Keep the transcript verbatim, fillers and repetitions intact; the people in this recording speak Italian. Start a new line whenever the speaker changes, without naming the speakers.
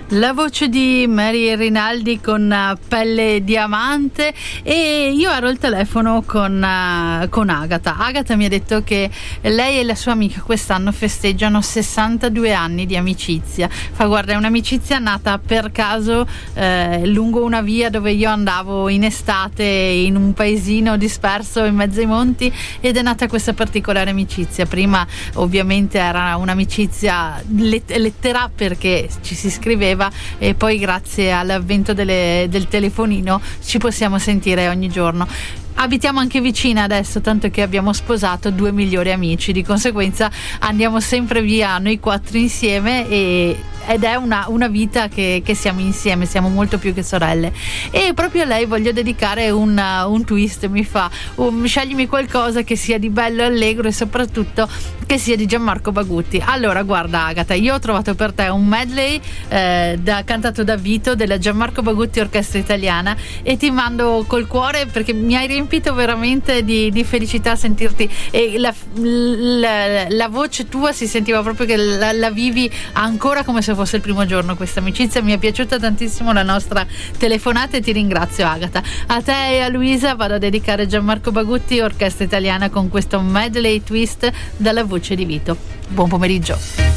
La voce di Mary Rinaldi con Pelle Diamante, e io ero al telefono con, uh, con Agata. Agata mi ha detto che lei e la sua amica quest'anno festeggiano sessantadue anni di amicizia. Fa guarda, è un'amicizia nata per caso eh, lungo una via dove io andavo in estate in un paesino disperso in mezzo ai monti, ed è nata questa particolare amicizia. Prima ovviamente era un'amicizia let- lettera perché ci si scriveva, e poi grazie all'avvento delle, del telefonino ci possiamo sentire ogni giorno. Abitiamo anche vicina adesso, tanto che abbiamo sposato due migliori amici, di conseguenza andiamo sempre via noi quattro insieme, e ed è una, una vita che, che siamo insieme, siamo molto più che sorelle. E proprio a lei voglio dedicare un, un twist. Mi fa um, sceglimi qualcosa che sia di bello, allegro e soprattutto che sia di Gianmarco Bagutti. Allora guarda Agata, io ho trovato per te un medley eh, da, cantato da Vito della Gianmarco Bagutti Orchestra Italiana, e ti mando col cuore perché mi hai riempito veramente di, di felicità sentirti, e la, la, la voce tua si sentiva proprio che la, la vivi ancora come se fosse il primo giorno questa amicizia. Mi è piaciuta tantissimo la nostra telefonata e ti ringrazio Agata. A te e a Luisa vado a dedicare Gianmarco Bagutti Orchestra Italiana con questo medley twist dalla voce di Vito. Buon pomeriggio.